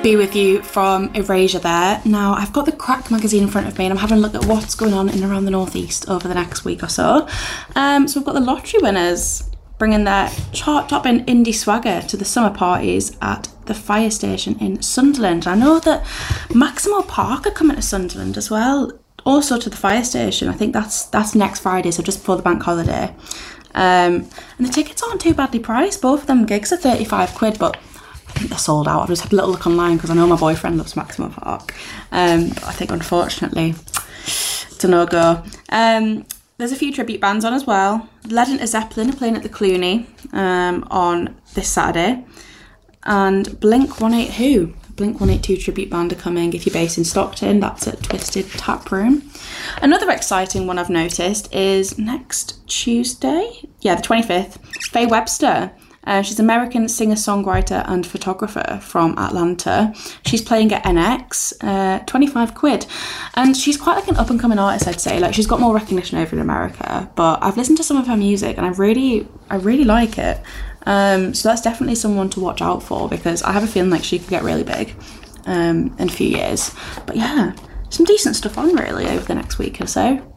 Be With You from Erasure there. Now, I've got the Crack magazine in front of me and I'm having a look at what's going on in and around the Northeast over the next week or so. So we've got the lottery winners bringing their chart-topping indie swagger to the summer parties at the fire station in Sunderland. I know that Maximo Park are coming to Sunderland as well, also to the fire station. I think that's next Friday, so just before the bank holiday. And the tickets aren't too badly priced. Both of them gigs are 35 quid, but I think they're sold out. I've just had a little look online because I know my boyfriend loves Maximo Park. But I think unfortunately it's a no-go. There's a few tribute bands on as well. Led and Zeppelin are playing at the Cluny on this Saturday. And Blink 182 tribute band are coming. If you're based in Stockton, that's at Twisted Tap Room. Another exciting one I've noticed is next Tuesday, the 25th, Faye Webster. She's an American singer-songwriter and photographer from Atlanta. She's playing at NX, 25 quid. And she's quite like an up-and-coming artist, I'd say. Like, she's got more recognition over in America, but I've listened to some of her music and I really like it. So that's definitely someone to watch out for because I have a feeling like she could get really big in a few years. But yeah, some decent stuff on really over the next week or so.